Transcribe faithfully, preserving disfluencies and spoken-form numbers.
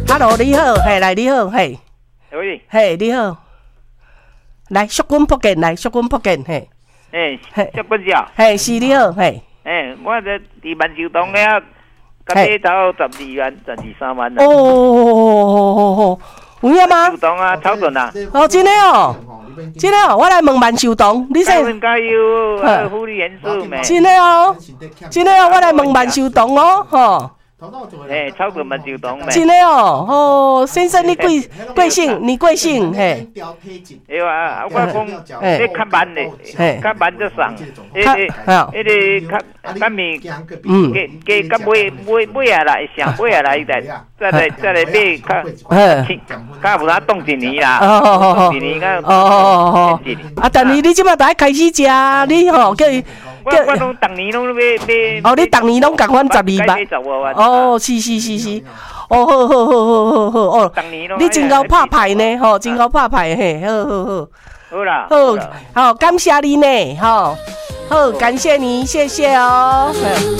，Hello， 你好，嘿，来你好，嘿， 喂， 嘿，你好，来，祝君福建，来，祝君福建，嘿， 诶，祝君少， 嘿，是你好，嘿， 诶，我这伫万寿堂了，甲你炒十二万、十二三万啦。 哦哦，有影吗？ 万寿堂啊，炒顿啊。 哦，真的哦。真的哦，我来问万寿堂，你说？ 加油，加油，福利元素咩？ 真的哦，真的哦，我来问万寿堂哦，吼。 诶，超过万寿堂咩？ 真的哦，哦，先生你贵贵姓？你贵姓？嘿。 对啊，我讲，你较慢嘞，较慢则送，迄个，迄个较较面， 嗯， 加加尾尾尾下来，上尾下来再再来再来买较，较有啥冻一年啦，冻一年较， 哦哦哦，啊，但是你即摆就爱开始食，你吼叫伊。 我我拢逐年拢买买。 哦，你逐年拢共款十二万。哦，是是是是。哦，好好好好好好哦。逐年拢。你真够拍牌呢，吼，真够拍牌嘿，好好好。 好啦。 好，好，感谢你呢，吼，好，感谢你，谢谢哦。